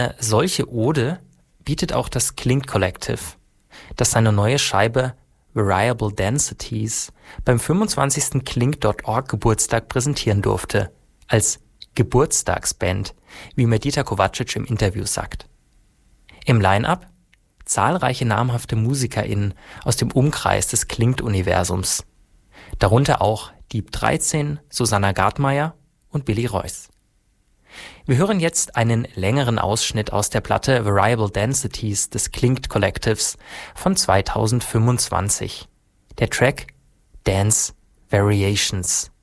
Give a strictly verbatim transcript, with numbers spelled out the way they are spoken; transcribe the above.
Eine solche Ode bietet auch das Klingt Collective, das seine neue Scheibe Variable Densities beim fünfundzwanzigsten Klingt Punkt org Geburtstag präsentieren durfte, als Geburtstagsband, wie mir Dieter Kovačič im Interview sagt. Im Line-Up zahlreiche namhafte MusikerInnen aus dem Umkreis des Klingt-Universums, darunter auch Dieb dreizehn, Susanna Gartmeier und Billy Royce. Wir hören jetzt einen längeren Ausschnitt aus der Platte Variable Densities des Klingt Collectives von zweitausendfünfundzwanzig. Der Track Dance Variations.